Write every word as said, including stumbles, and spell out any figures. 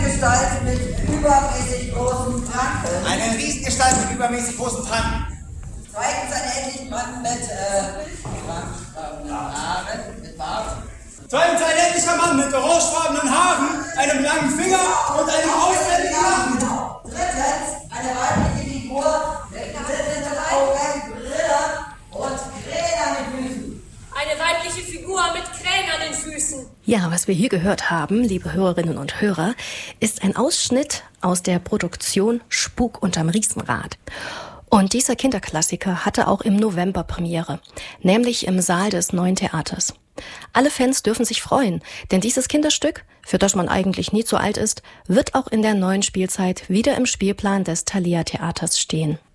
Riesengestalt mit übermäßig großen Pranken. Eine Riesengestalt mit übermäßig großen Pranken. Zweitens ein endlich Mann mit, äh, Haaren, mit Bart. Zweitens ein endlicher Mann mit orangefarbenen Haaren, einem langen Finger und einem auswendigen Lachen. Drittens eine weibliche Figur mit glitzernden Augen, Brille und Krähen an den Füßen. Eine weibliche Figur mit Krähen an den Füßen. Ja, was wir hier gehört haben, liebe Hörerinnen und Hörer, ist ein Ausschnitt aus der Produktion Spuk unterm Riesenrad. Und dieser Kinderklassiker hatte auch im November Premiere, nämlich im Saal des Neuen Theaters. Alle Fans dürfen sich freuen, denn dieses Kinderstück, für das man eigentlich nie zu alt ist, wird auch in der neuen Spielzeit wieder im Spielplan des Thalia Theaters stehen.